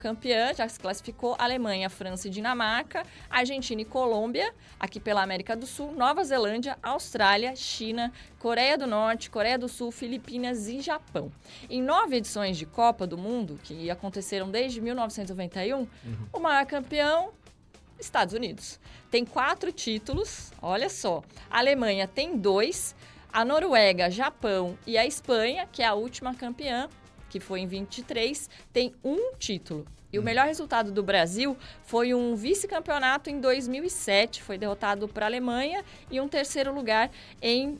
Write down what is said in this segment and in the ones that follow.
campeã, já se classificou Alemanha, França e Dinamarca, Argentina e Colômbia, aqui pela América do Sul, Nova Zelândia, Austrália, China, Coreia do Norte, Coreia do Sul, Filipinas e Japão. Em 9 edições de Copa do Mundo, que aconteceram desde 1991, o maior campeão, Estados Unidos. Tem 4 títulos, olha só. A Alemanha tem 2, a Noruega, Japão e a Espanha, que é a última campeã, que foi em 23, tem 1 título. E o melhor resultado do Brasil foi um vice-campeonato em 2007, foi derrotado para a Alemanha, e um terceiro lugar em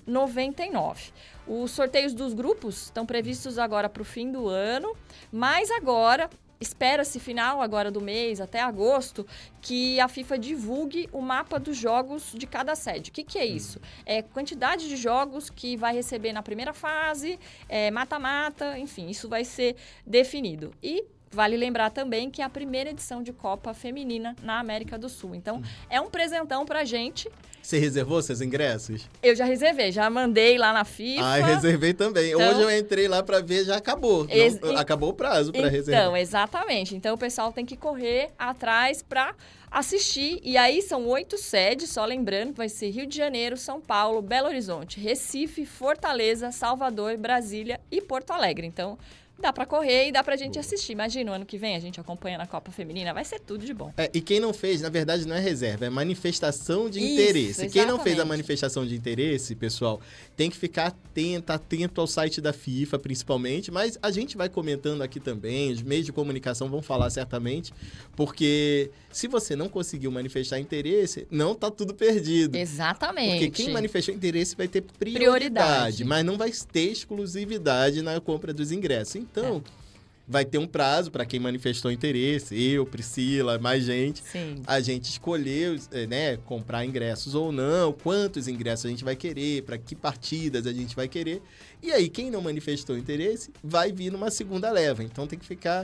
99. Os sorteios dos grupos estão previstos agora para o fim do ano, mas agora espera-se final agora do mês, até agosto, que a FIFA divulgue o mapa dos jogos de cada sede. O que é isso? É quantidade de jogos que vai receber na primeira fase, mata-mata, enfim, isso vai ser definido. E vale lembrar também que é a primeira edição de Copa Feminina na América do Sul. Então, é um presentão pra gente. Você reservou seus ingressos? Eu já reservei, já mandei lá na FIFA. Ah, eu reservei também. Então, hoje eu entrei lá pra ver, já acabou. Acabou o prazo pra reservar. Então, exatamente. Então, o pessoal tem que correr atrás pra assistir. E aí, são 8 sedes, só lembrando que vai ser Rio de Janeiro, São Paulo, Belo Horizonte, Recife, Fortaleza, Salvador, Brasília e Porto Alegre. Então, dá pra correr e dá pra gente assistir. Imagina, o ano que vem a gente acompanhando a Copa Feminina, vai ser tudo de bom. E quem não fez, na verdade, não é reserva, é manifestação de interesse. Exatamente. Quem não fez a manifestação de interesse, pessoal, tem que ficar atento ao site da FIFA, principalmente, mas a gente vai comentando aqui também, os meios de comunicação vão falar certamente, porque se você não conseguiu manifestar interesse, não tá tudo perdido. Exatamente. Porque quem manifestou interesse vai ter prioridade, mas não vai ter exclusividade na compra dos ingressos. Então, vai ter um prazo para quem manifestou interesse, eu, Priscila, mais gente. Sim. A gente escolheu, comprar ingressos ou não, quantos ingressos a gente vai querer, para que partidas a gente vai querer. E aí, quem não manifestou interesse, vai vir numa segunda leva. Então, tem que ficar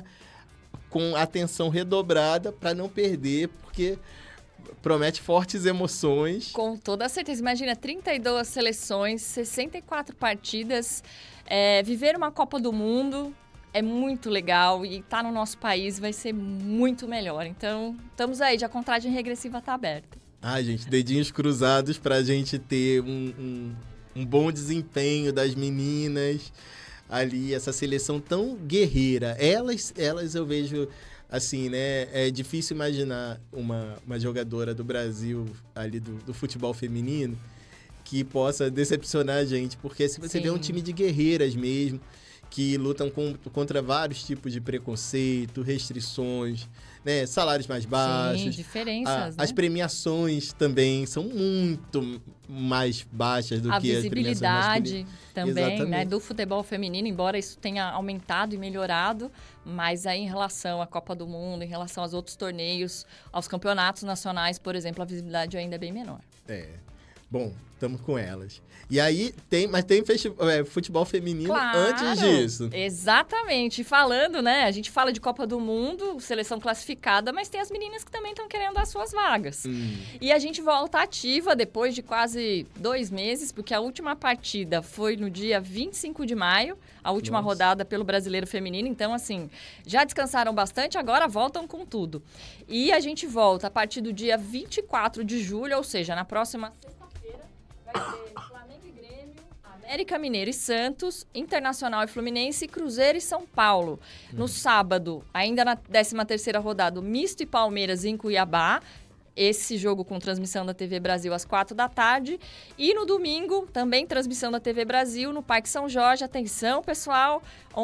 com atenção redobrada para não perder, porque promete fortes emoções. Com toda certeza. Imagina, 32 seleções, 64 partidas, viver uma Copa do Mundo é muito legal e tá no nosso país vai ser muito melhor. Então, estamos aí, já a contagem regressiva tá aberta. Ai, gente, dedinhos cruzados pra gente ter um bom desempenho das meninas ali, essa seleção tão guerreira. Elas eu vejo assim, né? É difícil imaginar uma jogadora do Brasil ali do futebol feminino que possa decepcionar a gente, porque se você vê um time de guerreiras mesmo, que lutam contra vários tipos de preconceito, restrições, né? Salários mais baixos. Sim, diferenças, né? As premiações também são muito mais baixas do que as premiações masculinas. A visibilidade também, né, Exatamente. do futebol feminino, embora isso tenha aumentado e melhorado, mas aí em relação à Copa do Mundo, em relação aos outros torneios, aos campeonatos nacionais, por exemplo, a visibilidade ainda é bem menor. Bom, estamos com elas. E aí, tem futebol feminino antes Claro, disso. Exatamente. Falando, né? A gente fala de Copa do Mundo, seleção classificada, mas tem as meninas que também estão querendo as suas vagas. E a gente volta ativa depois de quase 2 meses, porque a última partida foi no dia 25 de maio, a última rodada pelo Brasileiro Feminino. Então, assim, já descansaram bastante, agora voltam com tudo. E a gente volta a partir do dia 24 de julho, ou seja, na próxima sexta-feira, vai ter Flamengo e Grêmio, América Mineiro e Santos, Internacional e Fluminense, Cruzeiro e São Paulo. No sábado, ainda na 13ª rodada, Misto e Palmeiras em Cuiabá. Esse jogo com transmissão da TV Brasil às 4h. E no domingo, também transmissão da TV Brasil no Parque São Jorge. Atenção, pessoal,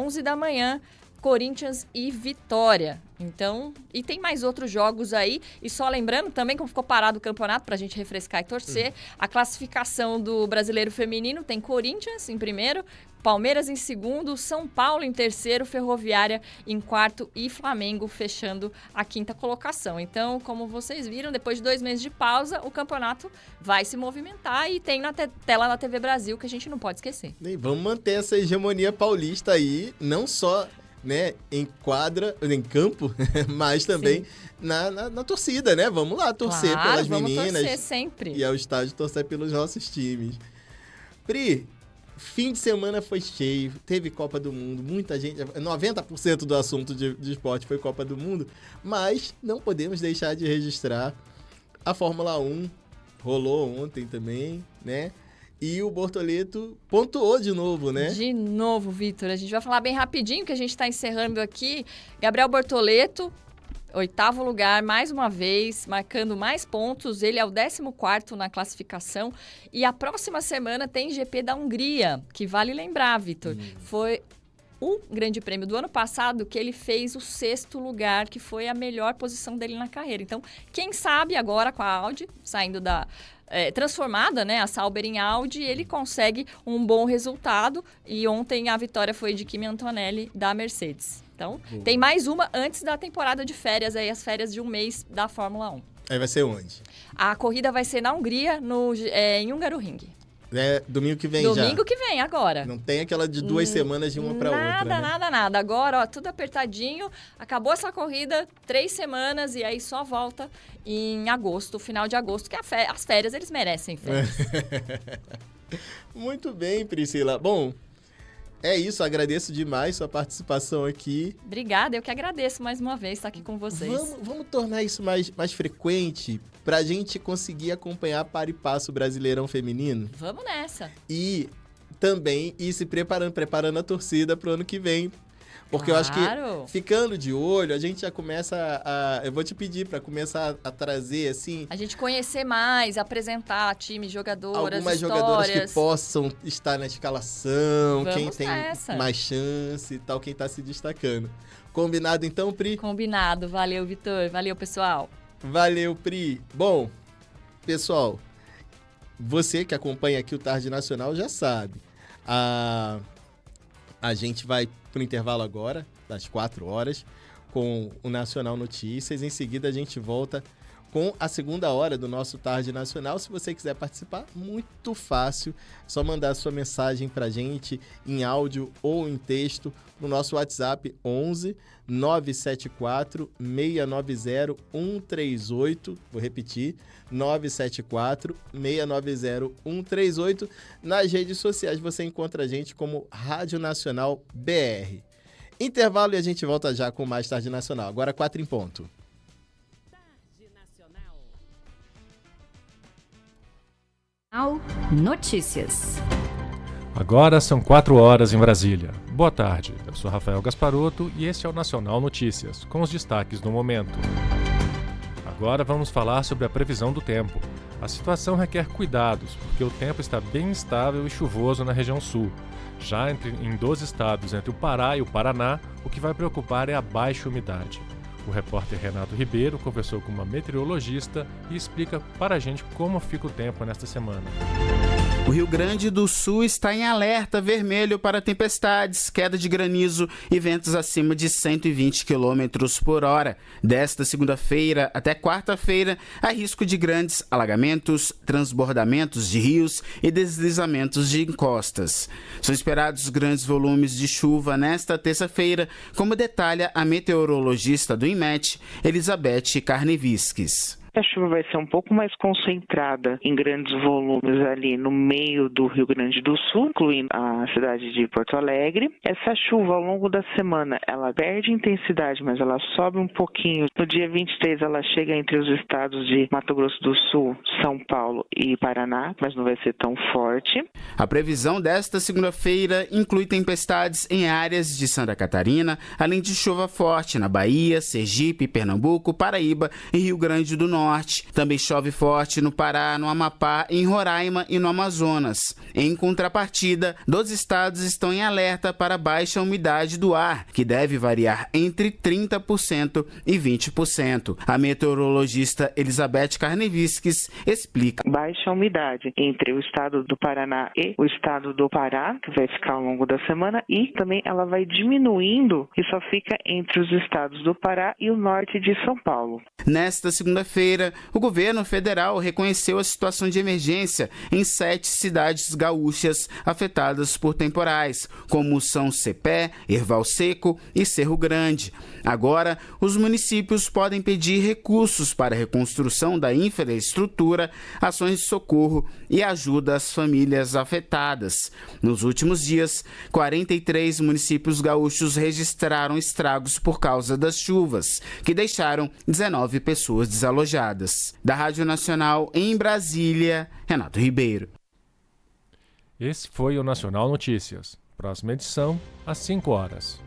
11h, Corinthians e Vitória. Então, e tem mais outros jogos aí. E só lembrando também, como ficou parado o campeonato, pra gente refrescar e torcer, a classificação do Brasileiro Feminino tem Corinthians em primeiro, Palmeiras em segundo, São Paulo em terceiro, Ferroviária em quarto e Flamengo fechando a 5ª colocação. Então, como vocês viram, depois de 2 meses de pausa, o campeonato vai se movimentar e tem na tela da TV Brasil, que a gente não pode esquecer. E vamos manter essa hegemonia paulista aí, não só, né, em campo, mas também na torcida, né? Vamos lá torcer pelas meninas. Vamos torcer sempre. E ao estádio torcer pelos nossos times. Pri, fim de semana foi cheio, teve Copa do Mundo, muita gente, 90% do assunto de esporte foi Copa do Mundo, mas não podemos deixar de registrar a Fórmula 1, rolou ontem também, né? E o Bortoleto pontuou de novo, né? De novo, Vitor. A gente vai falar bem rapidinho, que a gente está encerrando aqui. Gabriel Bortoleto, 8º lugar, mais uma vez, marcando mais pontos. Ele é o 14º na classificação. E a próxima semana tem GP da Hungria, que vale lembrar, Vitor. Foi o grande prêmio do ano passado que ele fez o 6º lugar, que foi a melhor posição dele na carreira. Então, quem sabe agora com a Audi, saindo da... transformada, né, a Sauber em Audi, ele consegue um bom resultado. E ontem a vitória foi de Kimi Antonelli, da Mercedes. Então, tem mais uma antes da temporada de férias, aí as férias de um mês da Fórmula 1. Aí vai ser onde? A corrida vai ser na Hungria, em Hungaroring. Domingo que vem já. Domingo que vem, agora. Não tem aquela de 2 semanas de uma para outra, né? Nada. Agora, ó, tudo apertadinho. Acabou essa corrida, 3 semanas e aí só volta em agosto, final de agosto, que as férias, eles merecem férias. Muito bem, Priscila. Bom, é isso. Agradeço demais sua participação aqui. Obrigada, eu que agradeço mais uma vez estar aqui com vocês. Vamos tornar isso mais frequente pra gente conseguir acompanhar para e passo o Brasileirão Feminino. Vamos nessa. E também ir se preparando a torcida pro ano que vem. Porque eu acho que, ficando de olho, a gente já começa eu vou te pedir para começar a trazer, assim... A gente conhecer mais, apresentar time, jogadoras, algumas jogadoras que possam estar na escalação, quem tem mais chance e tal, quem tá se destacando. Combinado então, Pri? Combinado. Valeu, Vitor. Valeu, pessoal. Valeu, Pri. Bom, pessoal, você que acompanha aqui o Tarde Nacional já sabe. A gente vai pro intervalo agora, das 4 horas, com o Nacional Notícias. Em seguida, a gente volta com a segunda hora do nosso Tarde Nacional. Se você quiser participar, muito fácil. Só mandar sua mensagem pra gente em áudio ou em texto no nosso WhatsApp 11 974 690 138. Vou repetir, 974 690 138. Nas redes sociais você encontra a gente como Rádio Nacional BR. Intervalo e a gente volta já com mais Tarde Nacional. Agora 4 em ponto. Notícias. Agora são 4 horas em Brasília. Boa tarde, eu sou Rafael Gasparotto e este é o Nacional Notícias, com os destaques do momento. Agora vamos falar sobre a previsão do tempo. A situação requer cuidados, porque o tempo está bem instável e chuvoso na região sul. Já em 12 estados entre o Pará e o Paraná, o que vai preocupar é a baixa umidade. O repórter Renato Ribeiro conversou com uma meteorologista e explica para a gente como fica o tempo nesta semana. O Rio Grande do Sul está em alerta vermelho para tempestades, queda de granizo e ventos acima de 120 km por hora. Desta segunda-feira até quarta-feira, há risco de grandes alagamentos, transbordamentos de rios e deslizamentos de encostas. São esperados grandes volumes de chuva nesta terça-feira, como detalha a meteorologista do INMET, Elizabeth Karneviskis. A chuva vai ser um pouco mais concentrada em grandes volumes ali no meio do Rio Grande do Sul, incluindo a cidade de Porto Alegre. Essa chuva, ao longo da semana, ela perde intensidade, mas ela sobe um pouquinho. No dia 23, ela chega entre os estados de Mato Grosso do Sul, São Paulo e Paraná, mas não vai ser tão forte. A previsão desta segunda-feira inclui tempestades em áreas de Santa Catarina, além de chuva forte na Bahia, Sergipe, Pernambuco, Paraíba e Rio Grande do Norte. Também chove forte no Pará, no Amapá, em Roraima e no Amazonas. Em contrapartida, 12 estados estão em alerta para baixa umidade do ar, que deve variar entre 30% e 20%. A meteorologista Elizabeth Karneviskis explica. Baixa umidade entre o estado do Paraná e o estado do Pará, que vai ficar ao longo da semana, e também ela vai diminuindo e só fica entre os estados do Pará e o norte de São Paulo. Nesta segunda-feira, segunda-feira, o governo federal reconheceu a situação de emergência em 7 cidades gaúchas afetadas por temporais, como São Cepé, Erval Seco e Cerro Grande. Agora, os municípios podem pedir recursos para a reconstrução da infraestrutura, ações de socorro e ajuda às famílias afetadas. Nos últimos dias, 43 municípios gaúchos registraram estragos por causa das chuvas, que deixaram 19 pessoas desalojadas. Da Rádio Nacional em Brasília, Renato Ribeiro. Esse foi o Nacional Notícias. Próxima edição, às 5 horas.